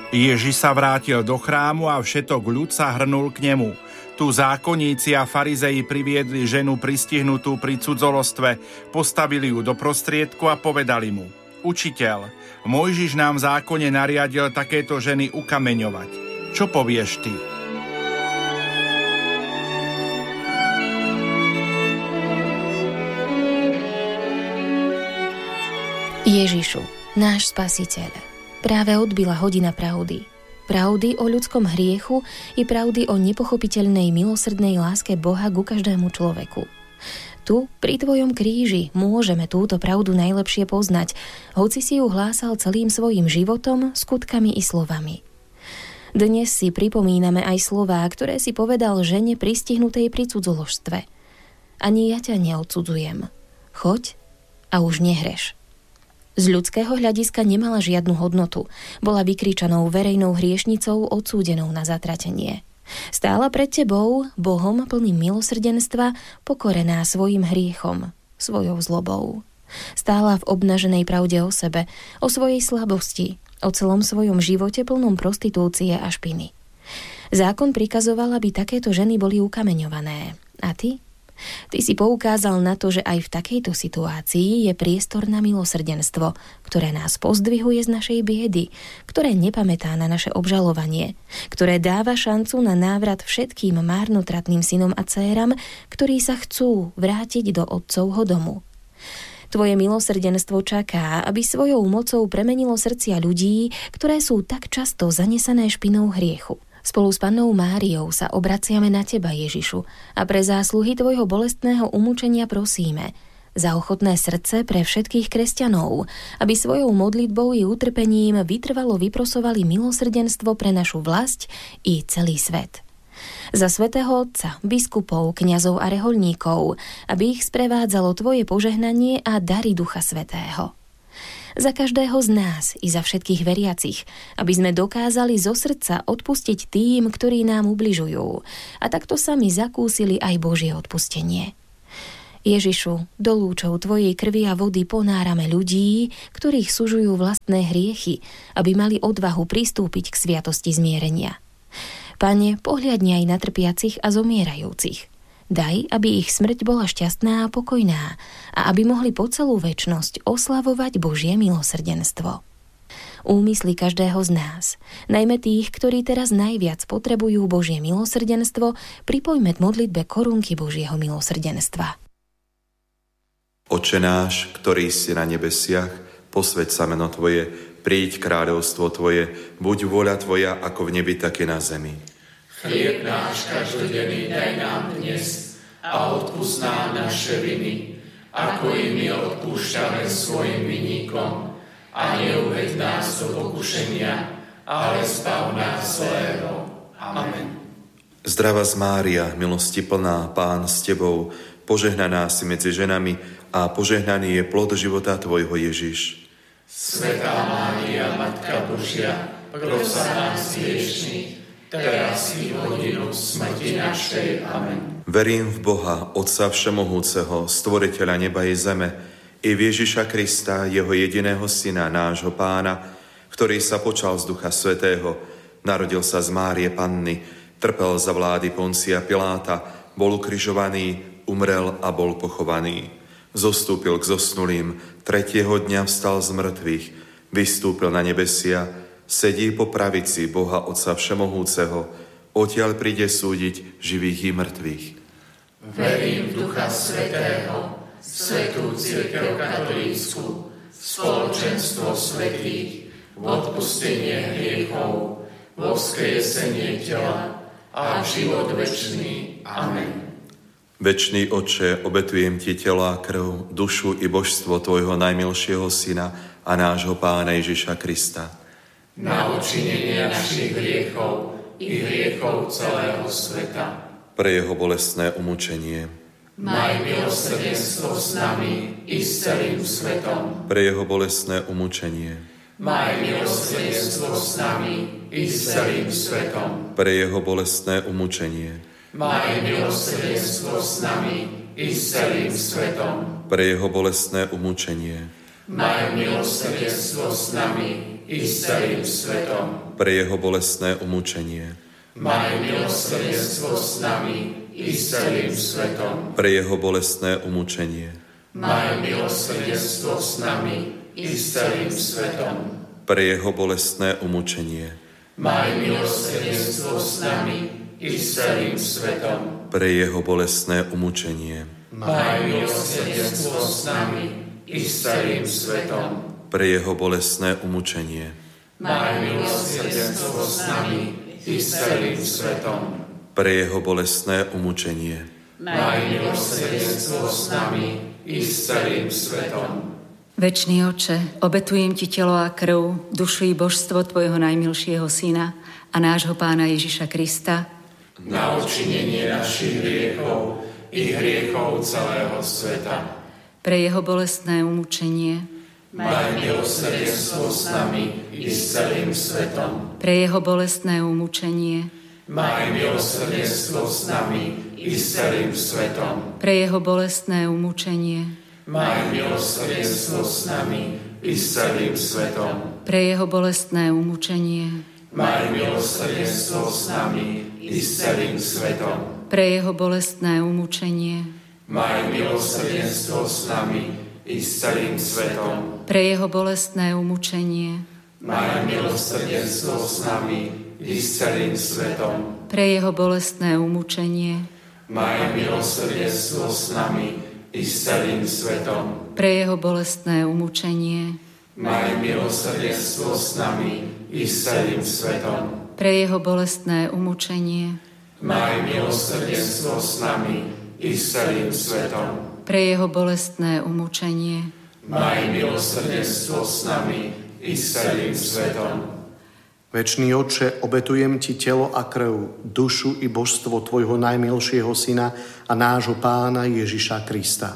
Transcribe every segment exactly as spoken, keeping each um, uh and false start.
Ježiš sa vrátil do chrámu a všetok ľud sa hrnul k nemu. Tu zákonníci a farizeji priviedli ženu pristihnutú pri cudzolostve, postavili ju do prostriedku a povedali mu: Učiteľ, Mojžiš nám v zákone nariadil takéto ženy ukameňovať. Čo povieš ty? Ježišu, náš Spasiteľ, práve odbila hodina pravdy. Pravdy o ľudskom hriechu i pravdy o nepochopiteľnej milosrdnej láske Boha ku každému človeku. Tu, pri tvojom kríži, môžeme túto pravdu najlepšie poznať, hoci si ju hlásal celým svojim životom, skutkami i slovami. Dnes si pripomíname aj slová, ktoré si povedal žene pristihnutej pri cudzoložstve. Ani ja ťa neodsudzujem. Choď a už nehreš. Z ľudského hľadiska nemala žiadnu hodnotu. Bola vykričanou verejnou hriešnicou odsúdenou na zatratenie. Stála pred tebou, Bohom plným milosrdenstva, pokorená svojim hriechom, svojou zlobou. Stála v obnaženej pravde o sebe, o svojej slabosti, o celom svojom živote plnom prostitúcie a špiny. Zákon prikazoval, aby takéto ženy boli ukameňované. A ty? Ty si poukázal na to, že aj v takejto situácii je priestor na milosrdenstvo, ktoré nás pozdvihuje z našej biedy, ktoré nepamätá na naše obžalovanie, ktoré dáva šancu na návrat všetkým márnotratným synom a dcéram, ktorí sa chcú vrátiť do otcovho domu. Tvoje milosrdenstvo čaká, aby svojou mocou premenilo srdcia ľudí, ktoré sú tak často zanesené špinou hriechu. Spolu s Pannou Máriou sa obraciame na teba, Ježišu, a pre zásluhy tvojho bolestného umúčenia prosíme za ochotné srdce pre všetkých kresťanov, aby svojou modlitbou i utrpením vytrvalo vyprosovali milosrdenstvo pre našu vlast i celý svet. Za svätého Otca, biskupov, kňazov a rehoľníkov, aby ich sprevádzalo tvoje požehnanie a dary Ducha Svätého. Za každého z nás i za všetkých veriacich, aby sme dokázali zo srdca odpustiť tým, ktorí nám ubližujú, a takto sami zakúsili aj Božie odpustenie. Ježišu, do lúčov tvojej krvi a vody ponárame ľudí, ktorých sužujú vlastné hriechy, aby mali odvahu pristúpiť k sviatosti zmierenia. Pane, pohľadni aj na trpiacich a zomierajúcich. Daj, aby ich smrť bola šťastná a pokojná a aby mohli po celú večnosť oslavovať Božie milosrdenstvo. Úmysly každého z nás, najmä tých, ktorí teraz najviac potrebujú Božie milosrdenstvo, pripojme k modlitbe korunky Božieho milosrdenstva. Oče náš, ktorý si na nebesiach, posväť sa meno Tvoje, príď kráľovstvo Tvoje, buď vôľa Tvoja ako v nebi, tak i na zemi. Chlieb náš každodenný daj nám dnes a odpusť nám naše viny, ako i my odpúšťame svojim vinníkom. A neuveď nás do pokušenia, ale zbav nás zlého. Amen. Zdravá Mária, milosti plná, Pán s Tebou, požehnaná si medzi ženami a požehnaný je plod života Tvojho Ježiš. Svätá Mária, Matka Božia, pros za nás hriešnych, teraz i v hodinu smrti našej. Amen. Verím v Boha, Otca Všemohúceho, Stvoriteľa neba i zeme, i v Ježiša Krista, Jeho jediného Syna, nášho Pána, ktorý sa počal z Ducha Svätého, narodil sa z Márie Panny, trpel za vlády Poncia Piláta, bol ukrižovaný, umrel a bol pochovaný. Zostúpil k zosnulým, tretieho dňa vstal z mŕtvych, vystúpil na nebesia, sedí po pravici Boha Otca Všemohúceho, odtiaľ príde súdiť živých i mŕtvych. Verím v Ducha Svätého, Svätú Cirkev katolícku, spoločenstvo svätých, v odpustenie hriechov, vo vzkriesenie tela a život večný. Amen. Večný Otče, obetujem Ti telo a krv, dušu i božstvo Tvojho najmilšieho Syna a nášho Pána Ježiša Krista, na odčinenie našich hriechov i hriechov celého sveta. Pre jeho bolestné umúčenie. Maj milosrdenstvo s nami i s celým svetom. Pre jeho bolestné umúčenie. Maj milosrdenstvo s nami i s celým svetom. Pre jeho bolestné umúčenie. Maj milosrdenstvo s nami i s celým svetom. Pre jeho bolestné umúčenie. Maj milosrdenstvo s nami i s celým svetom. Pre jeho bolestné umúčenie. Maj milosrdenstvo s nami i s celým svetom. Pre jeho bolestné umúčenie. Maj milosrdenstvo s nami i s celým svetom. Pre jeho bolestné umúčenie. Maj milosrdenstvo s nami i s celým svetom. Pre jeho bolestné umúčenie. Maj milosrdenstvo s nami i s celým svetom. Pre jeho bolestné umúčenie. Maj milosrdenstvo s nami i s celým svetom. Pre jeho bolestné umúčenie. Maj milosrdenstvo s nami i s celým svetom. Večný Oče, obetujem Ti telo a krv, dušu i božstvo Tvojho najmilšieho Syna a nášho Pána Ježiša Krista, na odčinenie našich hriechov i hriechov celého sveta. Pre jeho bolestné umúčenie. Maj milosrdenstvo s nami i s celým svetom. Pre jeho bolestné umúčenie. Maj milosrdenstvo s nami i s celým svetom. Pre jeho bolestné umúčenie. Maj milosrdenstvo s nami i s celým svetom. Pre jeho bolestné umúčenie. Maj milosrdenstvo s nami i s celým svetom. Pre jeho bolestné umúčenie. Maj milosrdenstvo s nami i s celým svetom. Pre jeho bolestné umúčenie. Maj milosrdenstvo s nami i s celým svetom. Pre jeho bolestné umúčenie. Maj milosrdenstvo s nami i s celým svetom. Pre jeho bolestné umúčenie. Maj milosrdenstvo s nami i s celým svetom. Pre jeho bolestné umúčenie. Maj milosrdenstvo s nami i s celým svetom. Pre jeho bolestné umúčenie. Maj milosrdenstvo s nami i s celým svetom. Večný Otče, obetujem Ti telo a krv, dušu i božstvo Tvojho najmilšieho Syna a nášho Pána Ježiša Krista.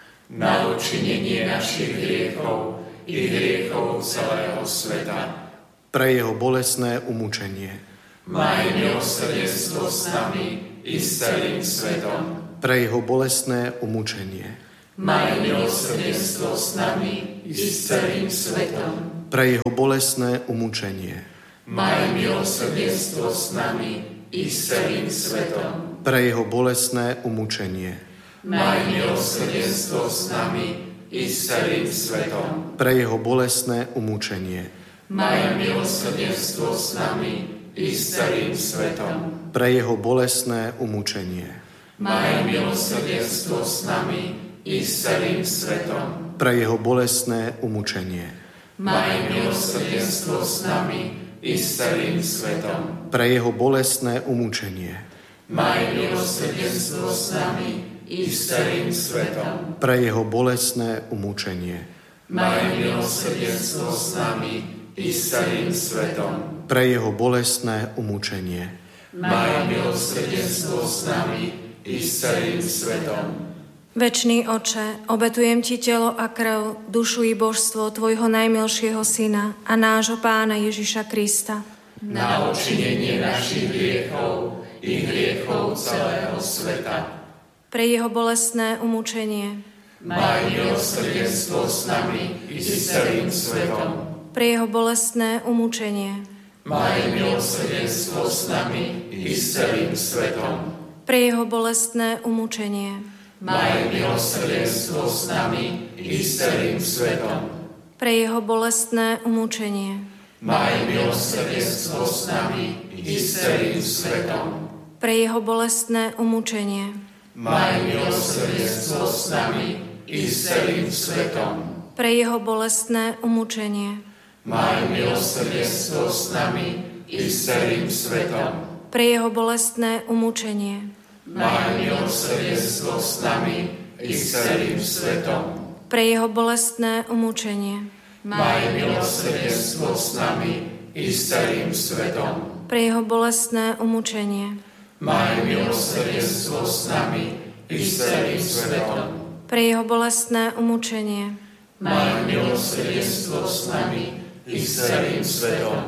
Na odčinenie našich hriechov i hriechov celého sveta. Pre jeho bolestné umúčenie. Maj milosrdenstvo s nami i s celým svetom. Pre jeho bolestné umúčenie. Maj milosrdenstvo s nami i s celým svetom. Pre jeho bolestné umúčenie. Maj milosrdenstvo s nami i s celým svetom. Pre jeho bolestné umúčenie. Maj milosrdenstvo s nami i s celým svetom. Pre jeho bolestné umúčenie. Maj milosrdenstvo s nami i s celým svetom. Pre jeho bolestné umúčenie. Maj milosrdenstvo s nami i s celým svetom. Pre jeho bolestné umúčenie. Maj milosrdenstvo s nami i s celým svetom. Pre jeho bolestné umúčenie. Maj milosrdenstvo s nami i s celým svetom. Pre jeho bolestné umúčenie. Maj milosrdenstvo s nami i s celým svetom. Pre jeho bolestné umúčenie. Maj milosrdenstvo s nami i s celým svetom. Večný Oče, obetujem Ti telo a krv, dušu i božstvo Tvojho najmilšieho Syna a nášho Pána Ježiša Krista. Na odčinenie našich hriechov i hriechov celého sveta. Pre jeho bolestné umúčenie. Maj milosrdenstvo s nami i s celým svetom. Pre jeho bolestné umúčenie. Maj milosrdenstvo s nami i s celým svetom. Pre jeho bolestné umúčenie. Maj milosrdenstvo s nami i s celým svetom. Pre jeho bolestné umúčenie. Maj milosrdenstvo s nami i s celým svetom. Pre jeho bolestné umúčenie. Maj milosrdenstvo s nami i s celým svetom. Pre jeho bolestné umúčenie. Maj milosrdenstvo s nami i s celým svetom. Pre jeho bolestné umúčenie. Maj milosrdenstvo s nami i s celým svetom. Pre jeho bolestné umúčenie. Maj milosrdenstvo s nami i s celým svetom. Pre jeho bolestné umúčenie. Maj milosrdenstvo s nami i s celým svetom. Pre jeho bolestné umúčenie. Maj milosrdenstvo s nami i s celým svetom.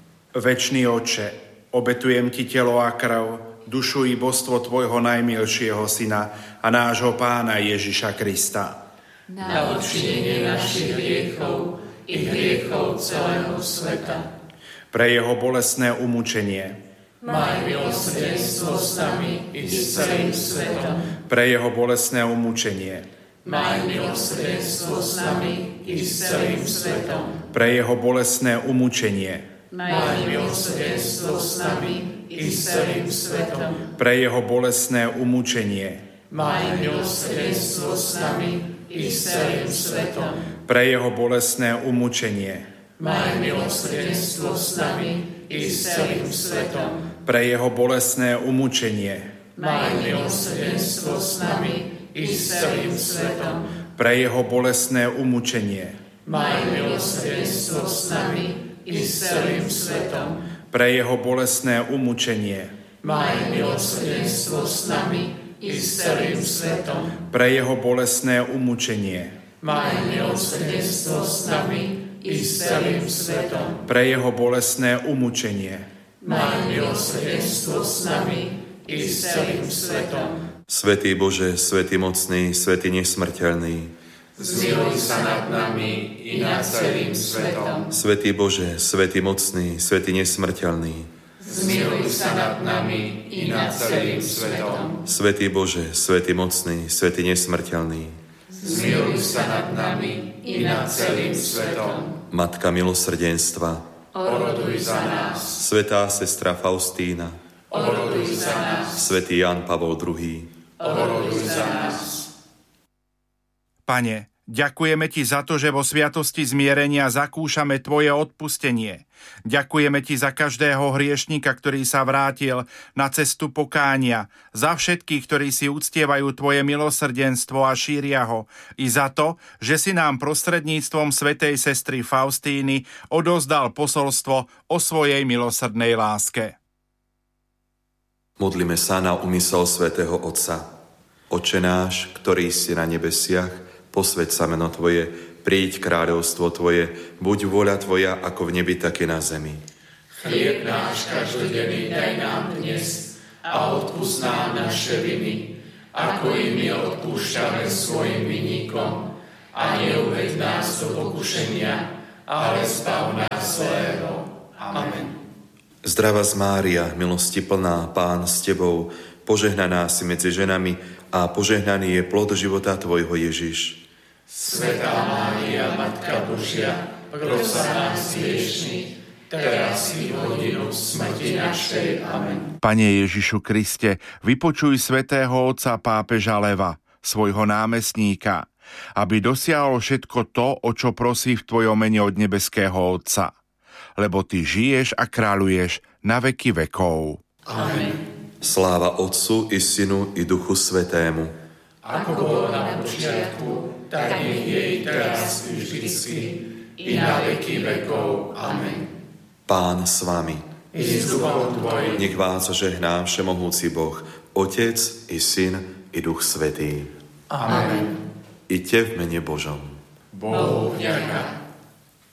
Večný Otče, obetujem Ti telo a krv, dušu i božstvo Tvojho najmilšieho Syna a nášho Pána Ježiša Krista. Na odčinenie našich hriechov i hriechov celého sveta. Pre jeho bolestné umučenie. Maj milosrdenstvo s nami i s celým svetom. Pre jeho bolestné umučenie. Maj milosrdenstvo s nami i s celým svetom. Pre jeho bolestné umučenie. Maj milosrdenstvo s nami i s celým svetom. Pre jeho bolestné umučenie. Maj milosrdenstvo s nami i s celým svetom. Pre jeho bolestné umučenie. Maj milosrdenstvo s nami i s celým svetom. Pre jeho bolestné umučenie. Maj milosrdenstvo s nami i s celým svetom. Pre jeho bolestné umučenie. Maj milosrdenstvo s nami i s celým svetom. Pre jeho bolestné umučenie. Maj milosrdenstvo s nami i s celým svetom. Pre jeho bolestné umučenie. Maj milosrdenstvo s nami i s celým svetom. Pre jeho bolestné umučenie. Maj milosrdenstvo s nami i s celým svetom. Svätý Bože, svätý mocný, svätý nesmrteľný, zmiluj sa nad nami i nad celým svetom. Svätý Bože, svätý mocný, svätý nesmrteľný, zmiluj sa nad nami i nad celým svetom. Svätý Bože, svätý mocný, svätý nesmrteľný, zmiluj sa nad nami i nad celým svetom. Matka milosrdenstva, oroduj za nás. Svätá sestra Faustína, oroduj za nás. Svätý Ján Pavol druhý, oroduj za nás. Pane, ďakujeme Ti za to, že vo sviatosti zmierenia zakúšame Tvoje odpustenie. Ďakujeme Ti za každého hriešnika, ktorý sa vrátil na cestu pokánia, za všetkých, ktorí si uctievajú Tvoje milosrdenstvo a šíria ho, i za to, že si nám prostredníctvom svätej sestry Faustíny odozdal posolstvo o svojej milosrdnej láske. Modlíme sa na úmysel svätého Otca. Otče náš, ktorý si na nebesiach, posväť sa meno Tvoje, príď kráľovstvo Tvoje, buď vôľa Tvoja ako v nebi, tak i na zemi. Chlieb náš každodenný daj nám dnes a odpusť nám naše viny, ako i my odpúšťame svojim vinníkom. A neuveď nás do pokušenia, ale zbav nás zlého. Amen. Zdravá Mária, milosti plná, Pán s Tebou, požehnaná si medzi ženami a požehnaný je plod života Tvojho Ježiš. Svätá Mária, Matka Božia, pros za nás hriešnych, teraz i v hodinu smrti našej. Amen. Pane Ježišu Kriste, vypočuj svätého otca pápeža Leva, svojho námestníka, aby dosiahol všetko to, o čo prosí v Tvojom mene od nebeského Otca. Lebo Ty žiješ a kráľuješ na veky vekov. Amen. Sláva Otcu i Synu i Duchu Svätému. Ako bolo na počiatku, tak nech je i teraz i vždycky, i na veky vekov. Amen. Pán s vami. I s duchom Tvojim. Nech vás žehná všemohúci Boh, Otec i Syn i Duch Svätý. Amen. Iďte v mene Božom. Bohu vďaka.